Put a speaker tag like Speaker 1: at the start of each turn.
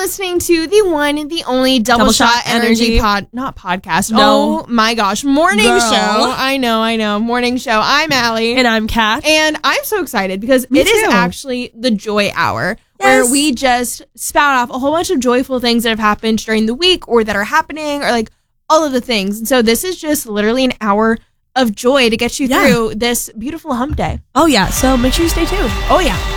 Speaker 1: listening to the one and the only Double Shot Energy podcast.
Speaker 2: No.
Speaker 1: Oh my gosh. Morning
Speaker 2: Girl.
Speaker 1: show. I know. Morning show. I'm Allie.
Speaker 2: And I'm Kat.
Speaker 1: And I'm so excited because
Speaker 2: Me
Speaker 1: it is
Speaker 2: too.
Speaker 1: actually the Joy Hour,
Speaker 2: Yes.
Speaker 1: where we just spout off a whole bunch of joyful things that have happened during the week or that are happening, or like all of the things. And so this is just literally an hour of joy to get you through this beautiful hump day.
Speaker 2: Oh, yeah. So make sure you stay tuned.
Speaker 1: Oh, yeah.